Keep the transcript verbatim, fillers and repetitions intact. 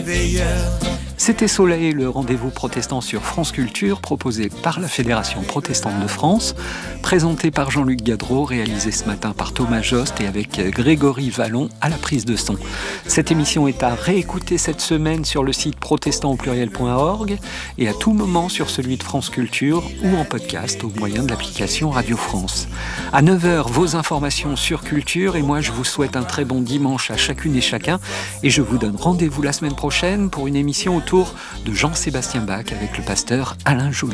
veilleur. C'était Soleil, le rendez-vous protestant sur France Culture, proposé par la Fédération protestante de France, présenté par Jean-Luc Gadreau, réalisé ce matin par Thomas Jost et avec Grégory Vallon à la prise de son. Cette émission est à réécouter cette semaine sur le site protestant au pluriel point org et à tout moment sur celui de France Culture ou en podcast au moyen de l'application Radio France. À neuf heures, vos informations sur Culture et moi je vous souhaite un très bon dimanche à chacune et chacun et je vous donne rendez-vous la semaine prochaine pour une émission autour de Jean-Sébastien Bach avec le pasteur Alain Joly.